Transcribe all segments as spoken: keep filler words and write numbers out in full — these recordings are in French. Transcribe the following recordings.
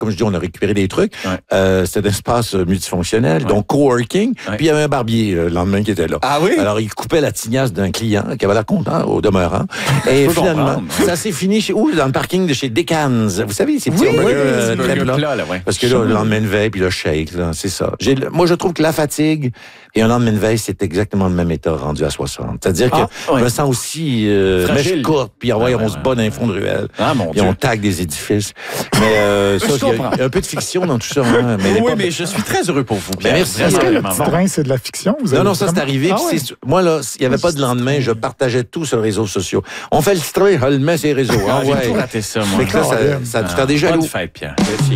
comme je dis, on a récupéré des trucs. Ouais. Euh, c'était un espace multifonctionnel, Ouais. donc coworking. Ouais. Puis il y avait un barbier le lendemain qui était là. Ah oui? Alors, il coupait la tignasse d'un client qui avait l'air content, au demeurant. Et peux finalement, comprendre. ça s'est fini chez où? Dans le parking de chez Decans. Vous savez, ces petits Oui, hamburgers, oui, euh, oui, très burger plats. plat, là, ouais. Parce que là, le lendemain de veille, puis le shake, là, c'est ça. J'ai, moi, je trouve que la fatigue et un lendemain de veille, c'est exactement le même état rendu à soixante. C'est-à-dire Ah, que ouais. je me sens aussi euh, Fragile. mèche courte, puis ah ouais, Ah, on ouais, se ouais. bat dans les fonds de ruelle. Ah, mon Et Dieu. on tague des édifices. Mais euh, ça, Je il y, a- comprends. il y a un peu de fiction dans tout ça. Hein, mais Oui, pas- mais je suis très heureux pour vous, Pierre. Ben, merci. Vraiment, Est-ce que le vraiment. petit train, c'est de la fiction? Vous Non, avez non, ça, c'est vraiment- arrivé. Ah puis ouais. c'est- moi, là, il n'y avait pas de lendemain. Je partageais tout sur les réseaux sociaux. On fait le train, je le mets sur les réseaux. Ah, Ah, j'ai ouais. tout raté ça, moi. Fait que là, ça, ça a dû faire des Bonne jaloux. fête, Pierre. Merci.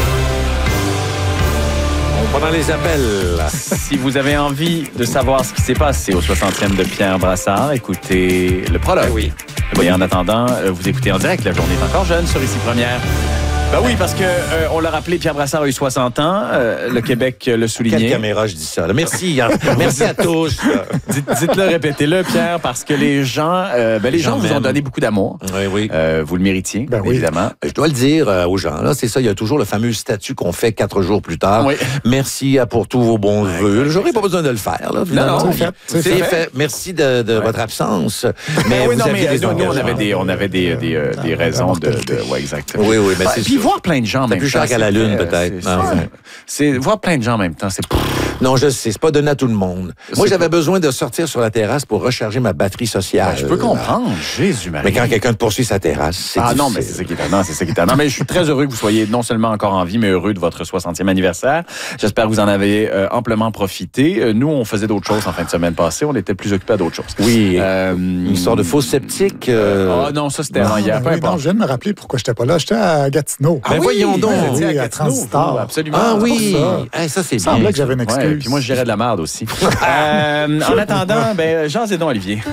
Pendant les appels. Si vous avez envie de savoir ce qui s'est passé au soixantième de Pierre Brassard, écoutez le prologue. Ben oui. Et en attendant, euh, vous écoutez en direct La Journée est encore jeune sur Ici Première. Ben oui, parce que euh, on l'a rappelé, Pierre Brassard a eu soixante ans. Euh, le Québec euh, le Quelle soulignait. caméra je dis ça? Là. Merci. hein. Merci à tous. Dites- Dites-le, répétez-le, Pierre, parce que les gens, euh, ben, les Les gens gens vous ont m'aiment. donné beaucoup d'amour. Oui, oui. Euh, vous le méritiez, Ben oui. évidemment. Je dois le dire euh, aux gens. Là, c'est ça. Il y a toujours le fameux statut qu'on fait quatre jours plus tard. Oui. Merci à pour tous vos bons vœux. J'aurais pas besoin de le faire. Là, finalement. non, c'est fait, c'est C'est fait. fait. Merci de, de Ouais. votre absence. Mais oui, vous non, aviez mais des nous, nous, on engagements. avait des, on avait des, des, euh, des raisons de, mortalité. de, ouais, exactement. Oui, oui, mais Ouais, c'est puis sûr. voir plein de gens en C'est même plus temps. cher qu'à la c'est Lune, très- peut-être. c'est- Ah, c'est- ouais. C'est voir plein de gens en même temps, c'est. Non, je sais, c'est pas donné à tout le monde. Moi, C'est j'avais pas- besoin de sortir sur la terrasse pour recharger ma batterie sociale. Ben, je peux comprendre, Jésus-Marie. Mais quand quelqu'un te poursuit sa terrasse, c'est Ah non, difficile. mais c'est ça qui est étonnant, c'est ça qui est étonnant. Mais je suis très heureux que vous soyez non seulement encore en vie, mais heureux de votre soixantième anniversaire. J'espère que vous en avez euh, amplement profité. Euh, nous, on faisait d'autres choses en fin de semaine passée. On était plus occupés à d'autres choses. Oui, Euh, une histoire de faux sceptique. euh, Ah non, ça c'était Non, avant hier, ben peu oui, non, importe. je viens de me rappeler pourquoi j'étais pas là. J'étais à Gatineau. Ben voyons donc. vous étiez Oui, à Gatineau, Transistor. vous, absolument. Ah c'est oui, pour Eh, ça c'est Il semblait bien. que j'avais une excuse. Ouais, puis moi, je gérais de la merde aussi. euh, en attendant, ben, Jean Zédon, Olivier.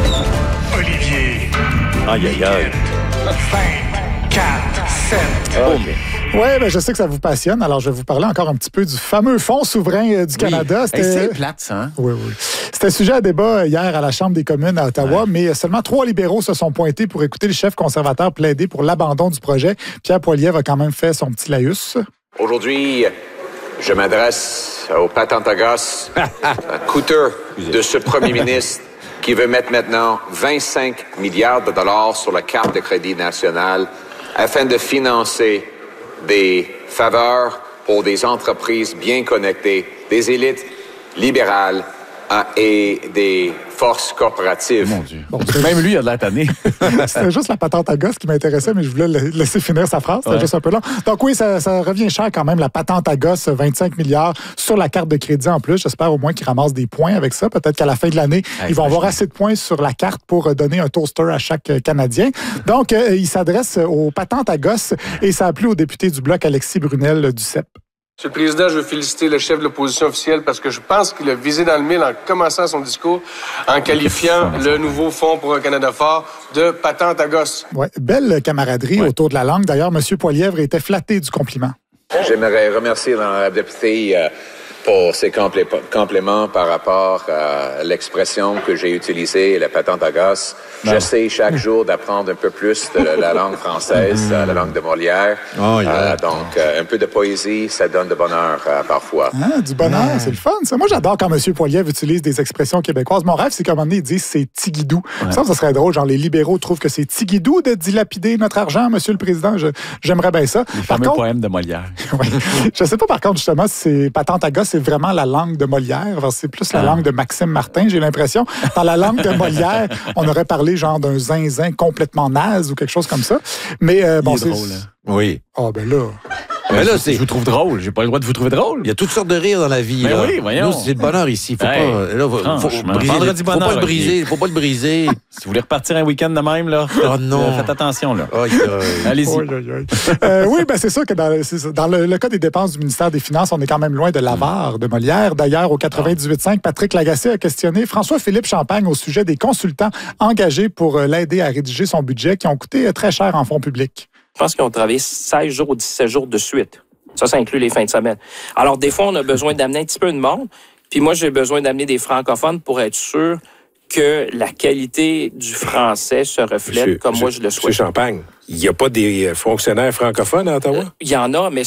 Olivier. Aïe, aïe, aïe. cinq, quatre, sept. Oui, ben, je sais que ça vous passionne. Alors, je vais vous parler encore un petit peu du fameux Fonds souverain euh, du Canada. Hey, c'est plate, ça. Hein? Oui, oui. C'était sujet à débat hier à la Chambre des communes à Ottawa, mais seulement trois libéraux se sont pointés pour écouter le chef conservateur plaider pour l'abandon du projet. Pierre Poilievre a quand même fait son petit laïus. Aujourd'hui, je m'adresse au patentagos coûteux de ce premier ministre qui veut mettre maintenant vingt-cinq milliards de dollars sur la carte de crédit nationale afin de financer des faveurs pour des entreprises bien connectées, des élites libérales ah, et des forces corporatives. Mon Dieu. Bon, Même lui, il a de la tannée. C'était juste la patente à gosse qui m'intéressait, mais je voulais le- laisser finir sa phrase. C'était Ouais. juste un peu long. Donc oui, ça, ça revient cher quand même, la patente à gosse, vingt-cinq milliards sur la carte de crédit en plus. J'espère au moins qu'ils ramassent des points avec ça. Peut-être qu'à la fin de l'année, Ah, ils vont avoir imagine. assez de points sur la carte pour euh, donner un toaster à chaque euh, Canadien. Donc, euh, il s'adresse aux patentes à gosse et ça a plu au député du Bloc, Alexis Brunel euh, du C E P. Monsieur le Président, je veux féliciter le chef de l'opposition officielle parce que je pense qu'il a visé dans le mille en commençant son discours en qualifiant le nouveau Fonds pour un Canada fort de patente à gosse. Ouais, belle camaraderie Ouais. autour de la langue. D'ailleurs, M. Poilievre était flatté du compliment. J'aimerais remercier l'honorable député euh, pour ses complé- compléments par rapport à l'expression que j'ai utilisée, la patente à gosse. J'essaie chaque jour d'apprendre un peu plus de la, la langue française, euh, la langue de Molière. Oh, yeah. Euh, donc, euh, un peu de poésie, ça donne de bonheur euh, parfois. Ah, du bonheur, c'est le fun, ça. Moi, j'adore quand M. Poilievre utilise des expressions québécoises. Mon rêve, c'est qu'à un moment donné, ils disent c'est tigidou. Ça, ça serait drôle. Genre, les libéraux trouvent que c'est tigidou de dilapider notre argent, M. le Président. Je- j'aimerais bien ça. Le Par fameux contre, poème de Molière. oui. Je sais pas, par contre, justement, si c'est patente à gosse, c'est vraiment la langue de Molière. Enfin, c'est plus la Ah. langue de Maxime Martin, j'ai l'impression. Dans la langue de Molière, on aurait parlé genre d'un zinzin complètement naze ou quelque chose comme ça. Mais euh, bon, Il est c'est... drôle, hein. Oui. Ah, ben là... Mais là, je, c'est. je vous trouve drôle. J'ai pas le droit de vous trouver drôle. Il y a toutes sortes de rires dans la vie. Mais là. oui, voyons. Nous, c'est le bonheur ici. Faut Hey, pas. Là, faut, faut franchement. briser. Vendredi Faut bonheur, pas le Olivier. briser. Faut pas le briser. Si vous voulez repartir un week-end de même, là, Oh non. euh, faites attention, là. Aïe, aïe. Allez-y. Aïe, aïe, aïe. Euh, oui, ben c'est sûr que dans, c'est ça. Dans le, le cas des dépenses du ministère des Finances, on est quand même loin de l'avare de Molière. D'ailleurs, au quatre-vingt-dix-huit cinq, Patrick Lagacé a questionné François-Philippe Champagne au sujet des consultants engagés pour euh, l'aider à rédiger son budget qui ont coûté euh, très cher en fonds publics. Je pense qu'ils ont travaillé seize jours ou dix-sept jours de suite. Ça, ça inclut les fins de semaine. Alors, des fois, on a besoin d'amener un petit peu de monde. Puis moi, j'ai besoin d'amener des francophones pour être sûr que la qualité du français se reflète Monsieur- comme moi monsieur- je le souhaite. Monsieur Champagne, il n'y a pas des fonctionnaires francophones à Ottawa? Il y en a, mais